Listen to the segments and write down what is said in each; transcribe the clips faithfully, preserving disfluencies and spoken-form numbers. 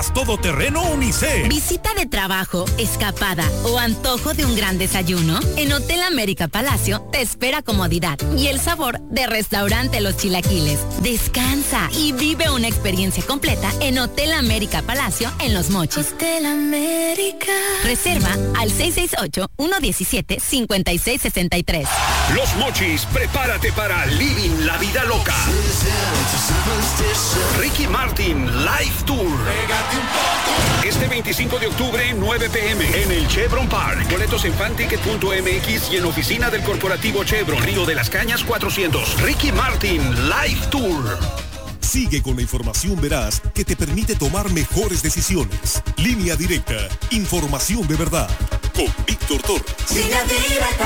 Todoterreno Unicel. Visita de trabajo, escapada o antojo de un gran desayuno. En Hotel América Palacio te espera comodidad y el sabor de Restaurante Los Chilaquiles. Descansa y vive una experiencia completa en Hotel América Palacio en Los Mochis. Hotel América. Reserva al seis seis ocho, uno uno siete, cinco seis seis tres. Los Mochis, prepárate para Living la Vida Loca. Ricky Martin Live Tour. Este veinticinco de octubre, nueve pe eme, en el Chevron Park. Boletos en fanticket punto eme equis y en oficina del Corporativo Chevron, Río de las Cañas cuatrocientos. Ricky Martin Live Tour. Sigue con la información veraz que te permite tomar mejores decisiones. Línea Directa, información de verdad. Con Víctor Torres. Línea Directa.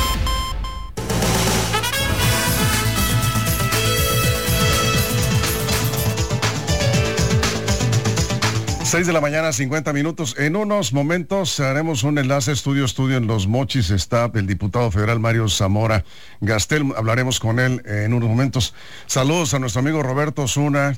seis de la mañana, cincuenta minutos. En unos momentos haremos un enlace estudio-estudio en Los Mochis. Está el diputado federal Mario Zamora Gastel. Hablaremos con él en unos momentos. Saludos a nuestro amigo Roberto Osuna.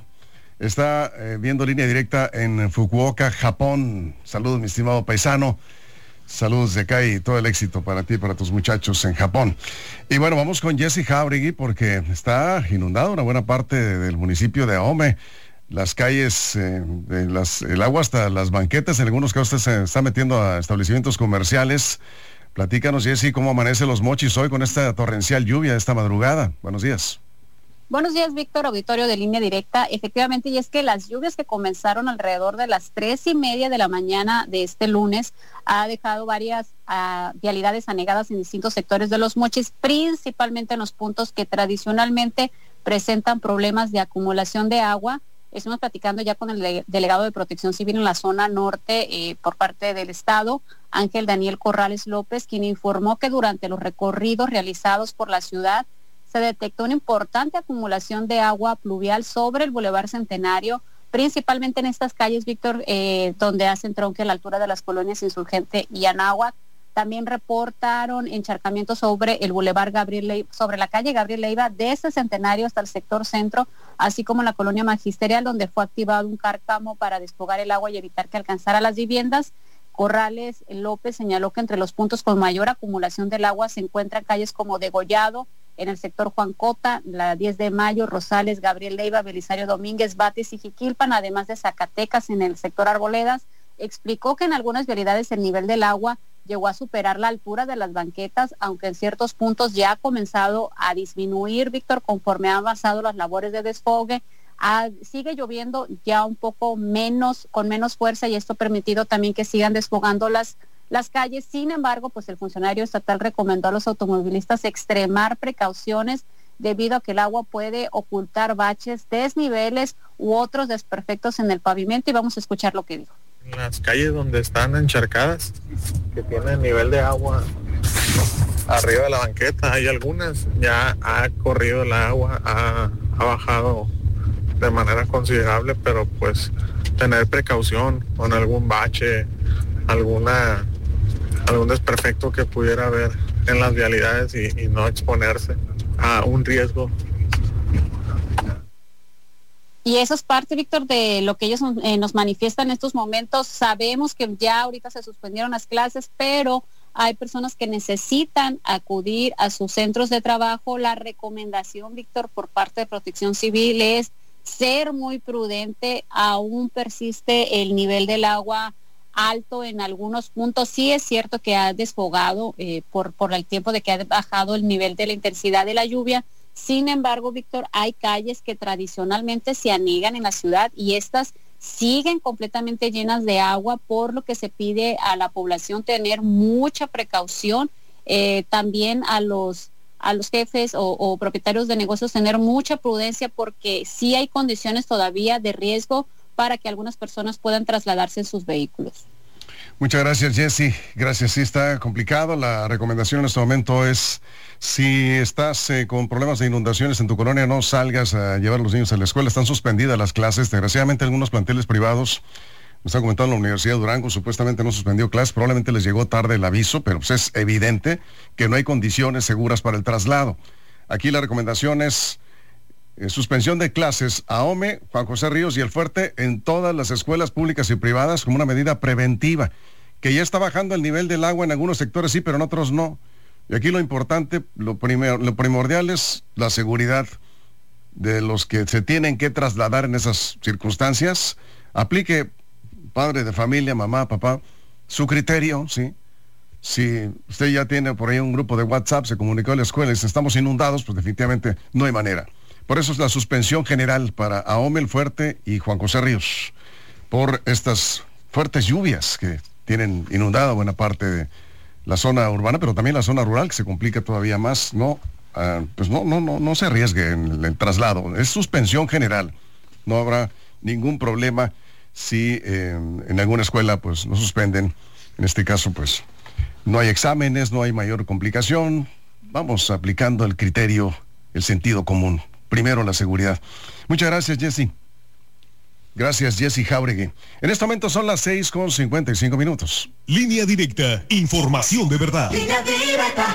Está eh, viendo Línea Directa en Fukuoka, Japón. Saludos, mi estimado paisano. Saludos de acá y todo el éxito para ti y para tus muchachos en Japón. Y bueno, vamos con Jesse Jauregui porque está inundado una buena parte del municipio de Ahome. Las calles, eh, de las, el agua hasta las banquetas, en algunos casos se está metiendo a establecimientos comerciales. Platícanos, Jessy, cómo amanece Los Mochis hoy con esta torrencial lluvia esta madrugada. Buenos días. Buenos días, Víctor, auditorio de Línea Directa. Efectivamente, y es que las lluvias que comenzaron alrededor de las tres y media de la mañana de este lunes ha dejado varias uh, vialidades anegadas en distintos sectores de Los Mochis, principalmente en los puntos que tradicionalmente presentan problemas de acumulación de agua. Estamos platicando ya con el delegado de Protección Civil en la zona norte eh, por parte del Estado, Ángel Daniel Corrales López, quien informó que durante los recorridos realizados por la ciudad se detectó una importante acumulación de agua pluvial sobre el Boulevard Centenario, principalmente en estas calles, Víctor, eh, donde hacen tronque a la altura de las colonias Insurgente y Anáhuac. También reportaron encharcamientos sobre el Boulevard Gabriel Leiva, sobre la calle Gabriel Leiva, desde Centenario hasta el sector centro, así como en la colonia Magisterial, donde fue activado un cárcamo para desfogar el agua y evitar que alcanzara las viviendas. Corrales López señaló que entre los puntos con mayor acumulación del agua se encuentran calles como Degollado, en el sector Juan Cota, la diez de mayo, Rosales, Gabriel Leiva, Belisario Domínguez, Bates y Jiquilpan, además de Zacatecas en el sector Arboledas. Explicó que en algunas vialidades el nivel del agua llegó a superar la altura de las banquetas, aunque en ciertos puntos ya ha comenzado a disminuir, Víctor, conforme han avanzado las labores de desfogue. Ah, sigue lloviendo ya un poco menos, con menos fuerza, y esto ha permitido también que sigan desfogando las, las calles. Sin embargo, pues el funcionario estatal recomendó a los automovilistas extremar precauciones debido a que el agua puede ocultar baches, desniveles u otros desperfectos en el pavimento, y vamos a escuchar lo que dijo. En las calles donde están encharcadas, que tienen nivel de agua arriba de la banqueta, hay algunas, ya ha corrido el agua, ha, ha bajado de manera considerable, pero pues tener precaución con algún bache, alguna algún desperfecto que pudiera haber en las vialidades y, y no exponerse a un riesgo. Y eso es parte, Víctor, de lo que ellos eh, nos manifiestan en estos momentos. Sabemos que ya ahorita se suspendieron las clases, pero hay personas que necesitan acudir a sus centros de trabajo. La recomendación, Víctor, por parte de Protección Civil es ser muy prudente. Aún persiste el nivel del agua alto en algunos puntos. Sí es cierto que ha desfogado eh, por, por el tiempo de que ha bajado el nivel de la intensidad de la lluvia. Sin embargo, Víctor, hay calles que tradicionalmente se anegan en la ciudad y estas siguen completamente llenas de agua, por lo que se pide a la población tener mucha precaución, eh, también a los a los jefes o, o propietarios de negocios tener mucha prudencia, porque sí hay condiciones todavía de riesgo para que algunas personas puedan trasladarse en sus vehículos. Muchas gracias, Jessy. Gracias, sí está complicado. La recomendación en este momento es, si estás eh, con problemas de inundaciones en tu colonia, no salgas a llevar a los niños a la escuela. Están suspendidas las clases. Desgraciadamente, algunos planteles privados, nos está comentando la Universidad de Durango, supuestamente no suspendió clases. Probablemente les llegó tarde el aviso, pero pues es evidente que no hay condiciones seguras para el traslado. Aquí la recomendación es eh, suspensión de clases a AOME, Juan José Ríos y El Fuerte en todas las escuelas públicas y privadas como una medida preventiva, que ya está bajando el nivel del agua en algunos sectores sí, pero en otros no. Y aquí lo importante, lo, primer, lo primordial es la seguridad de los que se tienen que trasladar en esas circunstancias. Aplique, padre de familia, mamá, papá, su criterio, ¿sí? Si usted ya tiene por ahí un grupo de WhatsApp, se comunicó a la escuela y dice, estamos inundados, pues definitivamente no hay manera. Por eso es la suspensión general para AOME, El Fuerte y Juan José Ríos, por estas fuertes lluvias que tienen inundada buena parte de la zona urbana, pero también la zona rural, que se complica todavía más. No, uh, pues no, no, no, no se arriesgue en el, el traslado. Es suspensión general. No habrá ningún problema si eh, en alguna escuela pues no suspenden. En este caso, pues no hay exámenes, no hay mayor complicación. Vamos aplicando el criterio, el sentido común. Primero la seguridad. Muchas gracias, Jesse. Gracias, Jesse Jauregui. En este momento son las seis con cincuenta y cinco minutos. Línea directa, información de verdad. Línea directa.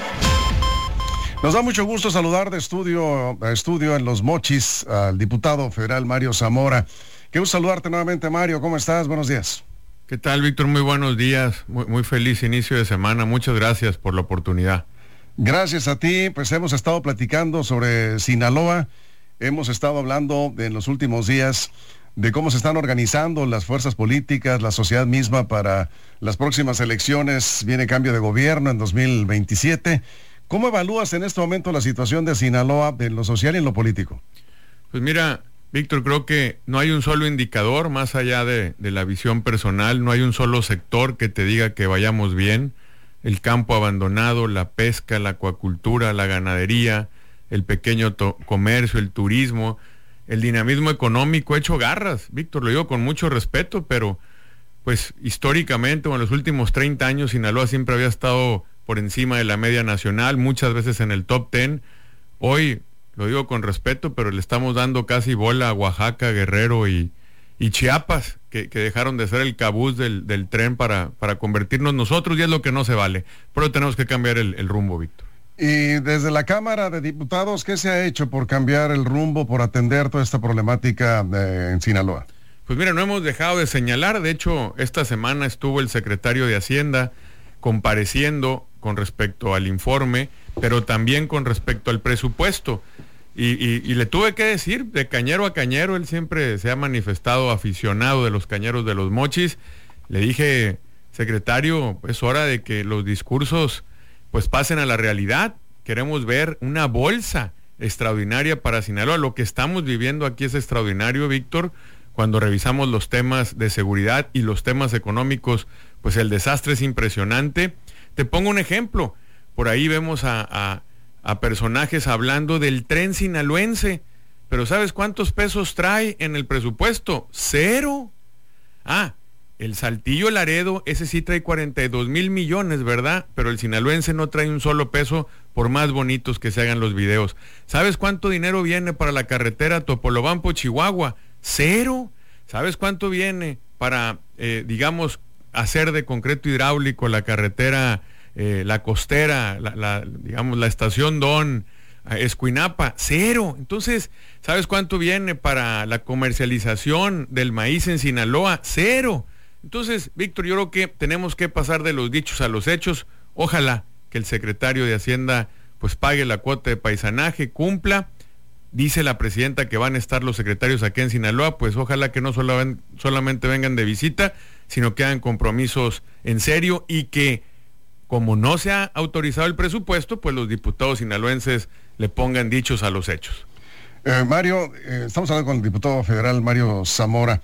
Nos da mucho gusto saludar de estudio a estudio en Los Mochis al diputado federal Mario Zamora. Qué gusto saludarte nuevamente, Mario. ¿Cómo estás? Buenos días. ¿Qué tal, Víctor? Muy buenos días. Muy, muy feliz inicio de semana. Muchas gracias por la oportunidad. Gracias a ti. Pues hemos estado platicando sobre Sinaloa. Hemos estado hablando en los últimos días de cómo se están organizando las fuerzas políticas, la sociedad misma para las próximas elecciones. Viene cambio de gobierno en dos mil veintisiete. ¿Cómo evalúas en este momento la situación de Sinaloa en lo social y en lo político? Pues mira, Víctor, creo que no hay un solo indicador más allá de, de la visión personal, no hay un solo sector que te diga que vayamos bien. El campo abandonado, la pesca, la acuacultura, la ganadería, el pequeño comercio, el turismo, el dinamismo económico ha hecho garras. Víctor, lo digo con mucho respeto, pero pues históricamente, o en los últimos treinta años, Sinaloa siempre había estado por encima de la media nacional, muchas veces en el top ten. Hoy, lo digo con respeto, pero le estamos dando casi bola a Oaxaca, Guerrero y, y Chiapas, que, que dejaron de ser el cabús del, del tren para, para convertirnos nosotros, y es lo que no se vale. Pero tenemos que cambiar el, el rumbo, Víctor. Y desde la Cámara de Diputados, ¿qué se ha hecho por cambiar el rumbo, por atender toda esta problemática de, en Sinaloa? Pues mira, no hemos dejado de señalar. De hecho, esta semana estuvo el secretario de Hacienda compareciendo con respecto al informe, pero también con respecto al presupuesto. Y, y, y le tuve que decir, de cañero a cañero, él siempre se ha manifestado aficionado de los cañeros de Los Mochis. Le dije, secretario, es hora de que los discursos pues pasen a la realidad. Queremos ver una bolsa extraordinaria para Sinaloa. Lo que estamos viviendo aquí es extraordinario, Víctor. Cuando revisamos los temas de seguridad y los temas económicos, pues el desastre es impresionante. Te pongo un ejemplo. Por ahí vemos a, a, a personajes hablando del tren sinaloense. Pero ¿sabes cuántos pesos trae en el presupuesto? Cero. Ah, el Saltillo Laredo, ese sí trae cuarenta y dos mil millones, ¿verdad? Pero el sinaloense no trae un solo peso, por más bonitos que se hagan los videos. ¿Sabes cuánto dinero viene para la carretera Topolobampo, Chihuahua? Cero. ¿Sabes cuánto viene para, eh, digamos, hacer de concreto hidráulico la carretera, eh, la costera, la, la, digamos, la estación Don, eh, Escuinapa? Cero. Entonces, ¿sabes cuánto viene para la comercialización del maíz en Sinaloa? Cero. Entonces, Víctor, yo creo que tenemos que pasar de los dichos a los hechos. Ojalá que el secretario de Hacienda pues pague la cuota de paisanaje, cumpla. Dice la presidenta que van a estar los secretarios aquí en Sinaloa, pues ojalá que no solo ven, solamente vengan de visita, sino que hagan compromisos en serio, y que, como no se ha autorizado el presupuesto, pues los diputados sinaloenses le pongan dichos a los hechos. Eh, Mario, eh, estamos hablando con el diputado federal Mario Zamora,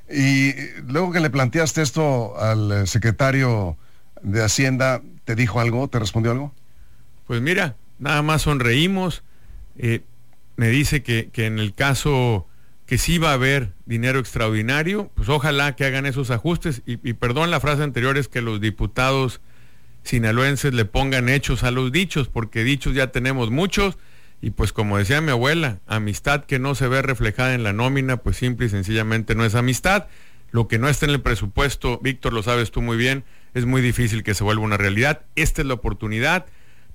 y luego que le planteaste esto al eh, secretario de Hacienda, ¿te dijo algo? ¿Te respondió algo? Pues mira, nada más sonreímos. Eh, me dice que, que en el caso que sí va a haber dinero extraordinario, pues ojalá que hagan esos ajustes, y, y perdón, la frase anterior es que los diputados sinaloenses le pongan hechos a los dichos, porque dichos ya tenemos muchos, y pues como decía mi abuela, amistad que no se ve reflejada en la nómina, pues simple y sencillamente no es amistad. Lo que no está en el presupuesto, Víctor, lo sabes tú muy bien, es muy difícil que se vuelva una realidad. Esta es la oportunidad.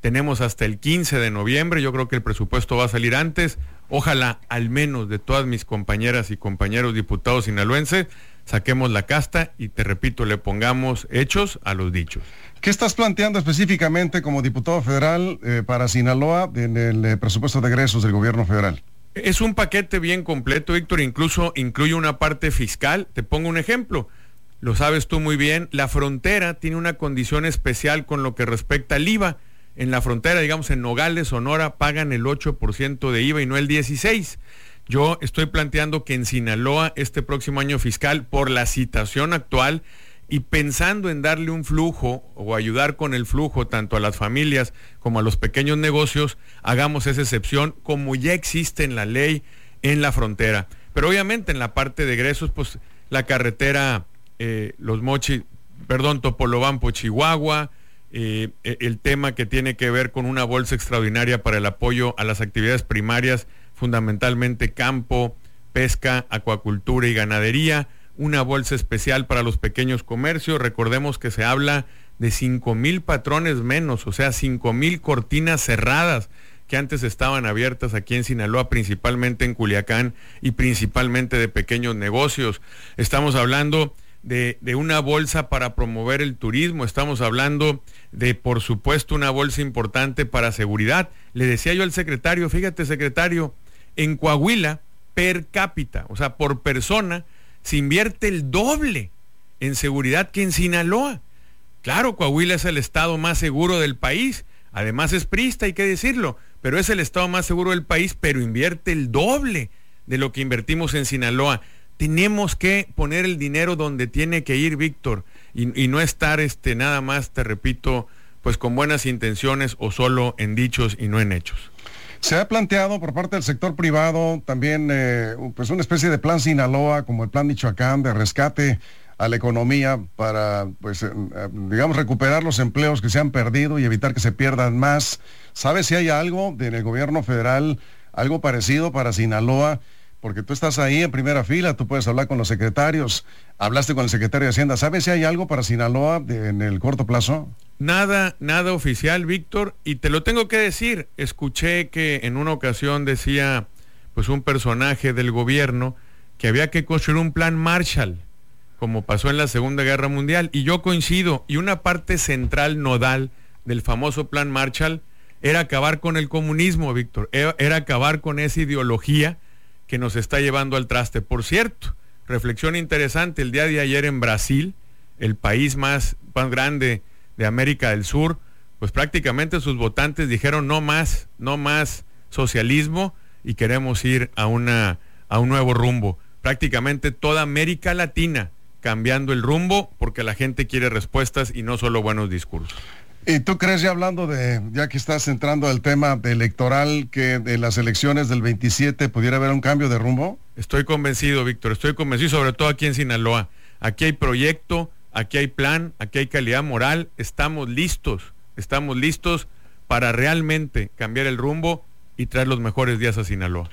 Tenemos hasta el quince de noviembre, yo creo que el presupuesto va a salir antes. Ojalá, al menos de todas mis compañeras y compañeros diputados sinaloenses, saquemos la casta y, te repito, le pongamos hechos a los dichos. ¿Qué estás planteando específicamente como diputado federal eh, para Sinaloa en el eh, presupuesto de egresos del gobierno federal? Es un paquete bien completo, Víctor, incluso incluye una parte fiscal. Te pongo un ejemplo, lo sabes tú muy bien, la frontera tiene una condición especial con lo que respecta al I V A. En la frontera, digamos en Nogales, Sonora, pagan el ocho por ciento de I V A y no el dieciséis por ciento. Yo estoy planteando que en Sinaloa este próximo año fiscal, por la situación actual y pensando en darle un flujo o ayudar con el flujo tanto a las familias como a los pequeños negocios, hagamos esa excepción como ya existe en la ley en la frontera. Pero obviamente en la parte de egresos, pues la carretera eh, Los Mochis, perdón, Topolobampo, Chihuahua, eh, el tema que tiene que ver con una bolsa extraordinaria para el apoyo a las actividades primarias, fundamentalmente campo, pesca, acuacultura y ganadería, una bolsa especial para los pequeños comercios. Recordemos que se habla de cinco mil patrones menos, o sea, cinco mil cortinas cerradas que antes estaban abiertas aquí en Sinaloa, principalmente en Culiacán y principalmente de pequeños negocios. Estamos hablando de, de una bolsa para promover el turismo, estamos hablando de, por supuesto, una bolsa importante para seguridad. Le decía yo al secretario, fíjate, secretario, en Coahuila, per cápita, o sea, por persona, se invierte el doble en seguridad que en Sinaloa. Claro, Coahuila es el estado más seguro del país, además es priista, hay que decirlo, pero es el estado más seguro del país, pero invierte el doble de lo que invertimos en Sinaloa. Tenemos que poner el dinero donde tiene que ir, Víctor, y, y no estar este, nada más, te repito, pues con buenas intenciones o solo en dichos y no en hechos. Se ha planteado por parte del sector privado también eh, pues una especie de plan Sinaloa, como el plan Michoacán, de rescate a la economía para, pues, eh, digamos, recuperar los empleos que se han perdido y evitar que se pierdan más. ¿Sabes si hay algo en el gobierno federal, algo parecido para Sinaloa? Porque tú estás ahí en primera fila, tú puedes hablar con los secretarios, hablaste con el secretario de Hacienda. ¿Sabes si hay algo para Sinaloa de, en el corto plazo? Nada, nada oficial, Víctor, y te lo tengo que decir. Escuché que en una ocasión decía, pues, un personaje del gobierno que había que construir un plan Marshall, como pasó en la Segunda Guerra Mundial, y yo coincido, y una parte central nodal del famoso plan Marshall era acabar con el comunismo, Víctor, era acabar con esa ideología que nos está llevando al traste. Por cierto, reflexión interesante, el día de ayer en Brasil, el país más, más grande de América del Sur, pues prácticamente sus votantes dijeron no más, no más socialismo y queremos ir a una a un nuevo rumbo. Prácticamente toda América Latina cambiando el rumbo porque la gente quiere respuestas y no solo buenos discursos. ¿Y tú crees, ya hablando de, ya que estás entrando al tema electoral, que en las elecciones del veintisiete pudiera haber un cambio de rumbo? Estoy convencido, Víctor, estoy convencido, sobre todo aquí en Sinaloa. Aquí hay proyecto, aquí hay plan, aquí hay calidad moral, estamos listos, estamos listos para realmente cambiar el rumbo y traer los mejores días a Sinaloa.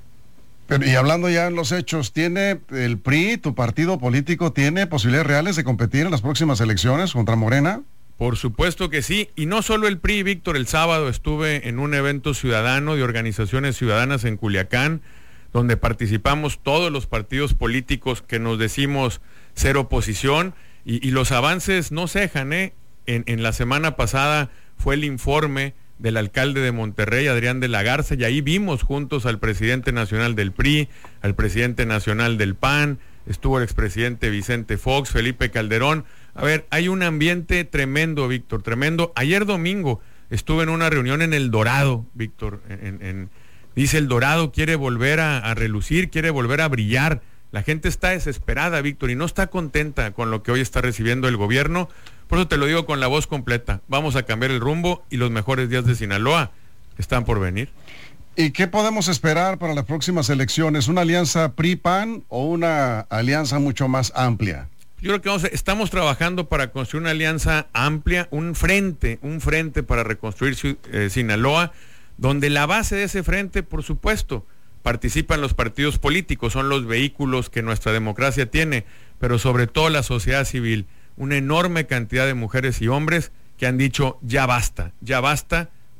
Pero, y hablando ya en los hechos, ¿tiene el P R I, tu partido político, tiene posibilidades reales de competir en las próximas elecciones contra Morena? Por supuesto que sí, y no solo el P R I, Víctor. El sábado estuve en un evento ciudadano de organizaciones ciudadanas en Culiacán, donde participamos todos los partidos políticos que nos decimos ser oposición, y, y los avances no cejan, ¿eh? En, en la semana pasada fue el informe del alcalde de Monterrey, Adrián de la Garza, y ahí vimos juntos al presidente nacional del P R I, al presidente nacional del P A N, estuvo el expresidente Vicente Fox, Felipe Calderón. A ver, hay un ambiente tremendo, Víctor, tremendo. Ayer domingo estuve en una reunión en El Dorado, Víctor, en, en, dice El Dorado quiere volver a, a relucir, quiere volver a brillar. La gente está desesperada, Víctor, y no está contenta con lo que hoy está recibiendo el gobierno. Por eso te lo digo con la voz completa. Vamos a cambiar el rumbo y los mejores días de Sinaloa están por venir. ¿Y qué podemos esperar para las próximas elecciones? ¿Una alianza P R I P A N o una alianza mucho más amplia? Yo creo que vamos a, estamos trabajando para construir una alianza amplia, un frente, un frente para reconstruir eh, Sinaloa, donde la base de ese frente, por supuesto, participan los partidos políticos, son los vehículos que nuestra democracia tiene, pero sobre todo la sociedad civil, una enorme cantidad de mujeres y hombres que han dicho ya basta, ya basta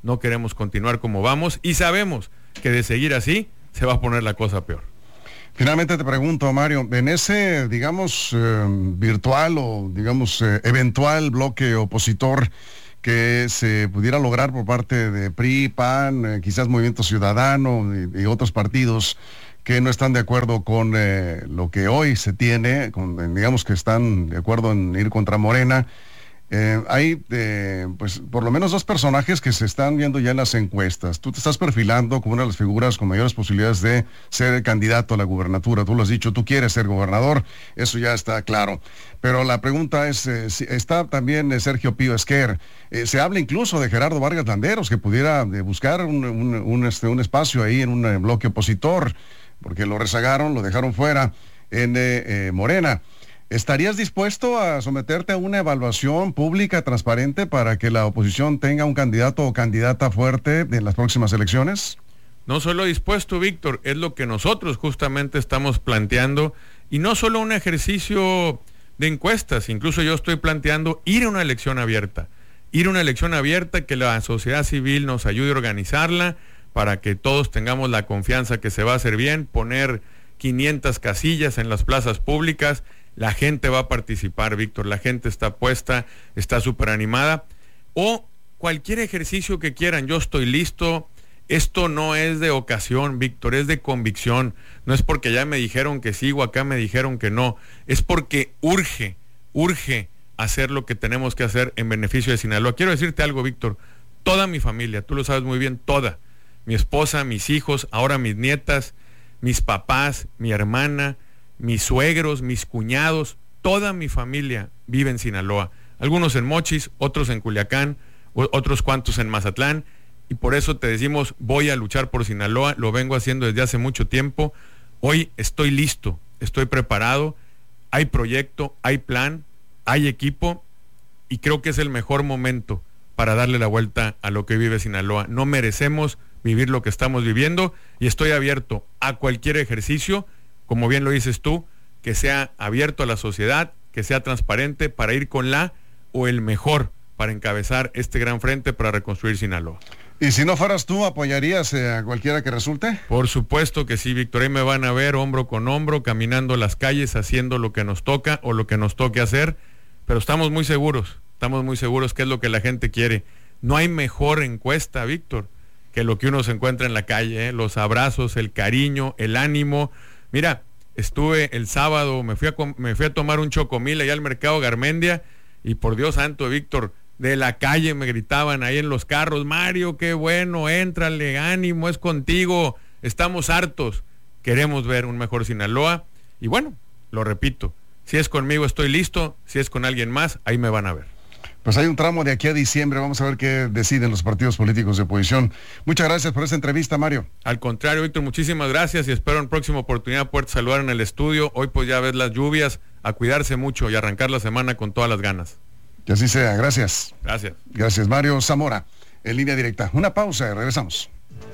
no queremos continuar como vamos y sabemos que de seguir así se va a poner la cosa peor. Finalmente te pregunto, Mario, en ese, digamos, eh, virtual o, digamos, eh, eventual bloque opositor que se pudiera lograr por parte de P R I, P A N, eh, quizás Movimiento Ciudadano y, y otros partidos que no están de acuerdo con eh, lo que hoy se tiene, con, digamos que están de acuerdo en ir contra Morena, Eh, hay, eh, pues, por lo menos dos personajes que se están viendo ya en las encuestas. Tú te estás perfilando como una de las figuras con mayores posibilidades de ser candidato a la gubernatura. Tú lo has dicho, tú quieres ser gobernador, eso ya está claro. Pero la pregunta es, eh, si está también eh, Sergio Pío Esquer. Eh, se habla incluso de Gerardo Vargas Landeros, que pudiera eh, buscar un, un, un, este, un espacio ahí en un eh, bloque opositor, porque lo rezagaron, lo dejaron fuera en eh, eh, Morena. ¿Estarías dispuesto a someterte a una evaluación pública, transparente, para que la oposición tenga un candidato o candidata fuerte en las próximas elecciones? No solo dispuesto, Víctor, es lo que nosotros justamente estamos planteando, y no solo un ejercicio de encuestas, incluso yo estoy planteando ir a una elección abierta, ir a una elección abierta, que la sociedad civil nos ayude a organizarla, para que todos tengamos la confianza que se va a hacer bien, poner quinientas casillas en las plazas públicas. La gente va a participar, Víctor, la gente está puesta, está súper animada, o cualquier ejercicio que quieran, yo estoy listo. Esto no es de ocasión, Víctor, es de convicción, no es porque ya me dijeron que sí o acá me dijeron que no, es porque urge, urge hacer lo que tenemos que hacer en beneficio de Sinaloa. Quiero decirte algo, Víctor, toda mi familia, tú lo sabes muy bien, toda, mi esposa, mis hijos, ahora mis nietas, mis papás, mi hermana, mis suegros, mis cuñados, toda mi familia vive en Sinaloa. Algunos en Mochis, otros en Culiacán, otros cuantos en Mazatlán. Y por eso te decimos, voy a luchar por Sinaloa. Lo vengo haciendo desde hace mucho tiempo. Hoy estoy listo, estoy preparado. Hay proyecto, hay plan, hay equipo. Y creo que es el mejor momento para darle la vuelta a lo que vive Sinaloa. No merecemos vivir lo que estamos viviendo. Y estoy abierto a cualquier ejercicio, como bien lo dices tú, que sea abierto a la sociedad, que sea transparente, para ir con la o el mejor para encabezar este gran frente para reconstruir Sinaloa. ¿Y si no fueras tú, apoyarías eh, a cualquiera que resulte? Por supuesto que sí, Víctor. Ahí me van a ver hombro con hombro, caminando las calles, haciendo lo que nos toca o lo que nos toque hacer. Pero estamos muy seguros, estamos muy seguros que es lo que la gente quiere. No hay mejor encuesta, Víctor, que lo que uno se encuentra en la calle, ¿eh? Los abrazos, el cariño, el ánimo. Mira, estuve el sábado, me fui a, me fui a tomar un chocomil allá al Mercado Garmendia, y por Dios santo, Víctor, de la calle me gritaban ahí en los carros: Mario, qué bueno, éntrale, ánimo, es contigo, estamos hartos, queremos ver un mejor Sinaloa. Y bueno, lo repito, si es conmigo estoy listo, si es con alguien más, ahí me van a ver. Pues hay un tramo de aquí a diciembre, vamos a ver qué deciden los partidos políticos de oposición. Muchas gracias por esta entrevista, Mario. Al contrario, Víctor, muchísimas gracias, y espero en próxima oportunidad poder saludar en el estudio. Hoy pues ya ves las lluvias, a cuidarse mucho y arrancar la semana con todas las ganas. Que así sea, gracias. Gracias. Gracias, Mario Zamora, en Línea Directa. Una pausa y regresamos.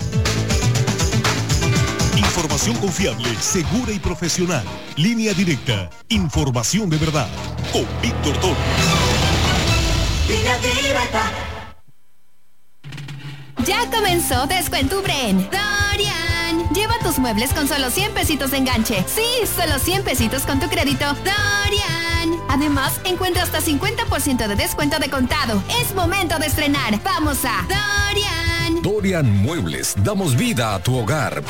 Información confiable, segura y profesional. Línea Directa, información de verdad. Con Víctor Toro. Línea Directa. Ya comenzó Descuento Bren. Dorian, lleva tus muebles con solo cien pesitos de enganche. Sí, solo cien pesitos con tu crédito Dorian. Además, encuentra hasta cincuenta por ciento de descuento de contado. Es momento de estrenar. Vamos a Dorian. Dorian Muebles, damos vida a tu hogar.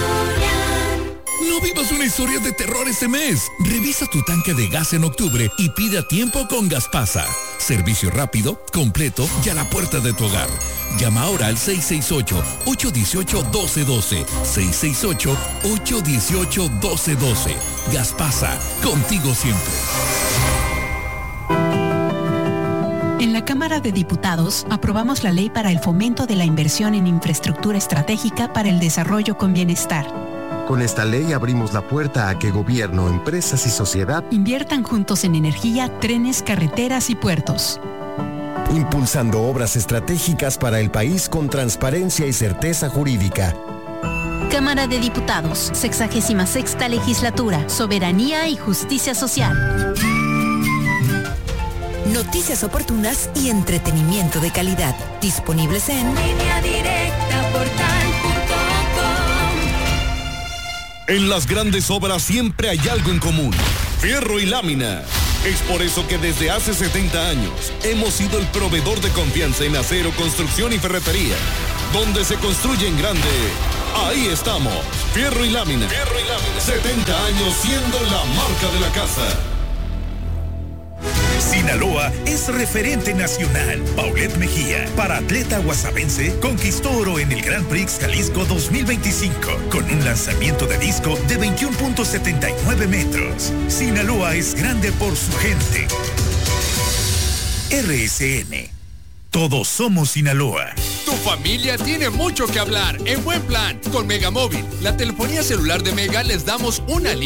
No vivas una historia de terror este mes. Revisa tu tanque de gas en octubre y pide a tiempo con Gaspasa. Servicio rápido, completo y a la puerta de tu hogar. Llama ahora al seis seis ocho, ocho uno ocho, uno dos uno dos. seis seis ocho, ocho uno ocho, uno dos uno dos. Gaspasa, contigo siempre. En la Cámara de Diputados aprobamos la ley para el fomento de la inversión en infraestructura estratégica para el desarrollo con bienestar. Con esta ley abrimos la puerta a que gobierno, empresas y sociedad inviertan juntos en energía, trenes, carreteras y puertos. Impulsando obras estratégicas para el país con transparencia y certeza jurídica. Cámara de Diputados, sexagésima sexta legislatura, soberanía y justicia social. noticias oportunas y entretenimiento de calidad. Disponibles en Línea Directa, portal punto com. En las grandes obras siempre hay algo en común: fierro y lámina. Es por eso que desde hace setenta años hemos sido el proveedor de confianza en acero, construcción y ferretería. Donde se construye en grande, ahí estamos. Fierro y lámina. Fierro y lámina. setenta años siendo la marca de la casa. Sinaloa es referente nacional. Paulette Mejía, paratleta guasabense, conquistó oro en el Grand Prix Jalisco dos mil veinticinco con un lanzamiento de disco de veintiuno punto setenta y nueve metros. Sinaloa es grande por su gente. R S N. Todos somos Sinaloa. Tu familia tiene mucho que hablar. En Buen Plan, con Megamóvil, la telefonía celular de Mega, les damos una línea